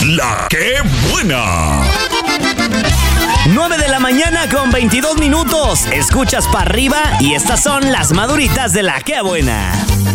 La que buena. 9 de la mañana con 22 minutos. Escuchas para arriba y estas son las maduritas de La que buena.